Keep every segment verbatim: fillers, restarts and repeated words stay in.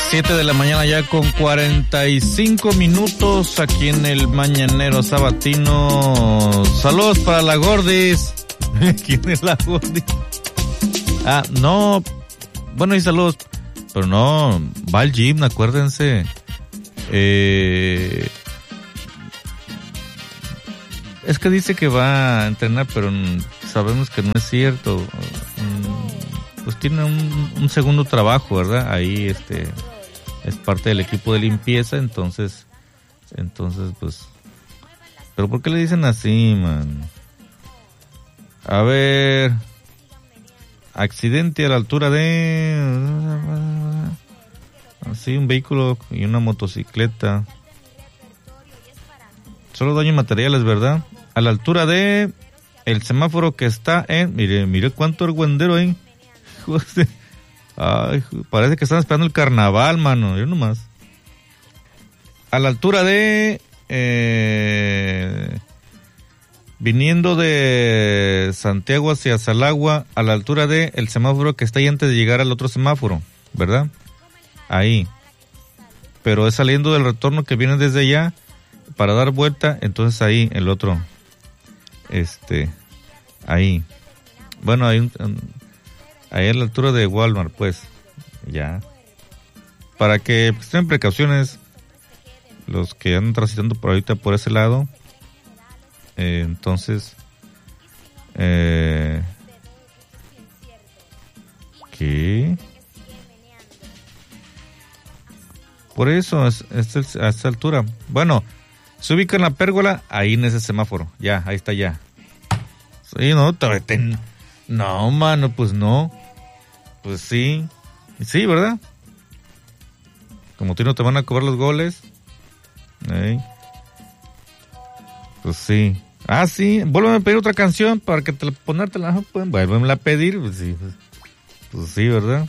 siete de la mañana ya con cuarenta y cinco minutos aquí en el Mañanero Sabatino. Saludos para la Gordis. ¿Quién es la Gordis? Ah, no. Bueno, y saludos. Pero no, va al gym, acuérdense. Eh, es que dice que va a entrenar, pero sabemos que no es cierto. Pues tiene un, un segundo trabajo, ¿verdad? Ahí este es parte del equipo de limpieza, entonces, entonces pues, pero ¿por qué le dicen así, man? A ver, accidente a la altura de, así un vehículo y una motocicleta, solo daño materiales, ¿verdad? A la altura de el semáforo que está en, mire, mire cuánto argüendero ahí. Ay, parece que están esperando el carnaval, mano. Yo nomás. A la altura de eh, viniendo de Santiago hacia Salagua, a la altura de el semáforo que está ahí antes de llegar al otro semáforo, ¿verdad? Ahí. Pero es saliendo del retorno que viene desde allá para dar vuelta, entonces ahí el otro. Este, ahí. Bueno, hay un, ahí a la altura de Walmart, pues, ya. Para que pues, tengan precauciones los que andan transitando por ahorita por ese lado. Eh, entonces, eh, ¿qué? Por eso, es, es, a esta altura. Bueno, se ubica en la pérgola, ahí en ese semáforo. Ya, ahí está ya. Sí, no, te, te, no, mano, pues no. Pues sí. Sí, ¿verdad? Como tú no te van a cobrar los goles. ¿Eh? Pues sí. Ah, sí. Vuelven a pedir otra canción para que te ponértela. Pues, vuelven a pedir. Pues sí. Pues, pues sí, ¿verdad?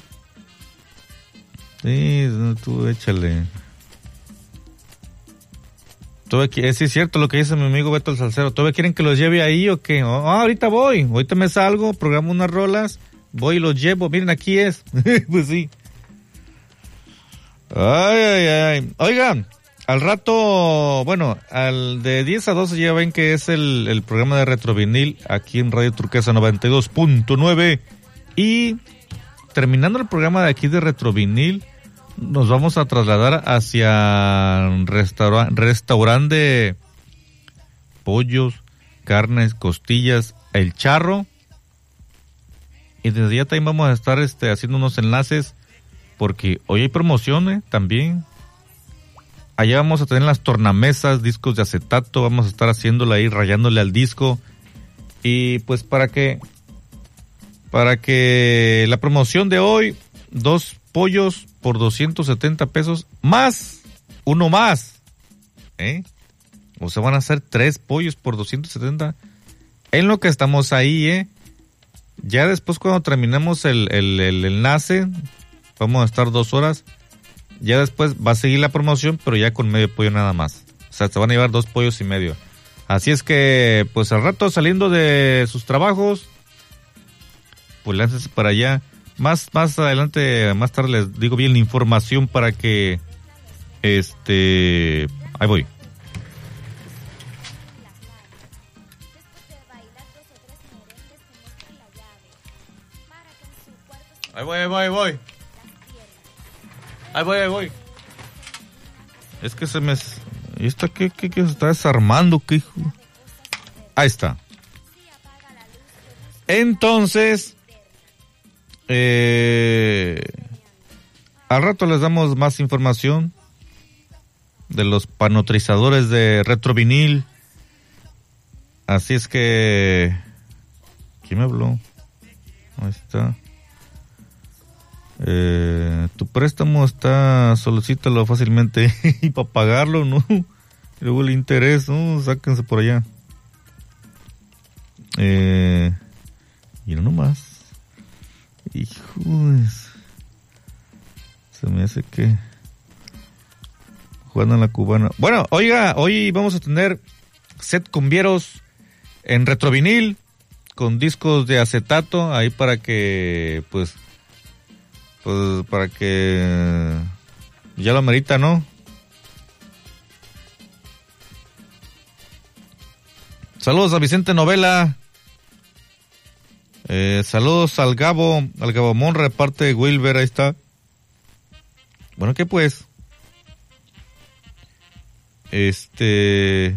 Sí, tú échale. ¿Todavía, sí es cierto lo que dice mi amigo Beto el Salcero? ¿Todavía quieren que los lleve ahí o qué? Ah, oh, ahorita voy. Ahorita me salgo, programo unas rolas, voy y los llevo. Miren, aquí es. Pues sí. Ay, ay, ay. Oigan, al rato, bueno, al de diez a doce ya ven que es el, el programa de Retrovinil aquí en Radio Turquesa noventa y dos punto nueve. Y terminando el programa de aquí de Retrovinil, nos vamos a trasladar hacia restaura- restaurante de pollos, carnes, costillas, El Charro. Y desde allá también vamos a estar este, haciendo unos enlaces, porque hoy hay promociones también. Allá vamos a tener las tornamesas, discos de acetato, vamos a estar haciéndole ahí, rayándole al disco. Y pues para que, para que la promoción de hoy, dos pollos por doscientos setenta pesos, más uno más, ¿eh? O sea, van a ser tres pollos por doscientos setenta, en lo que estamos ahí, ¿eh? Ya después cuando terminemos el, el, el enlace, vamos a estar dos horas, ya después va a seguir la promoción, pero ya con medio pollo nada más. O sea, se van a llevar dos pollos y medio. Así es que, pues al rato saliendo de sus trabajos, pues láncense para allá. Más, más adelante, más tarde les digo bien la información para que, este, ahí voy. Ahí voy, ahí voy, ahí voy. Ahí voy, ahí voy. Es que se me, ¿y esta qué, qué, qué se está desarmando? ¿Qué hijo? Ahí está. Entonces, Eh, al rato les damos más información de los panotrizadores de Retrovinil. Así es que, ¿quién me habló? Ahí está. Eh, tu préstamo está, solicítalo fácilmente y para pagarlo, ¿no? Luego el interés, ¿no? Sáquense por allá. Eh, y no nomás. Hijos, se me hace que jugando en la cubana. Bueno, oiga, hoy vamos a tener set cumbieros en Retrovinil con discos de acetato ahí para que, pues, pues para que Ya lo amerita, ¿no? Saludos a Vicente Novela. Eh, saludos al Gabo, al Gabomón, reparte de Wilber, ahí está. Bueno, ¿qué pues? Este...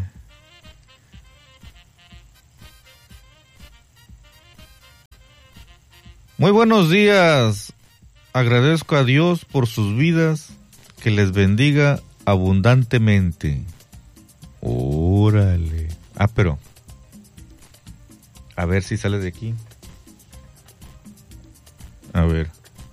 Muy buenos días. Agradezco a Dios por sus vidas. Que les bendiga abundantemente. Órale. Ah, pero... A ver si sale de aquí. A ver.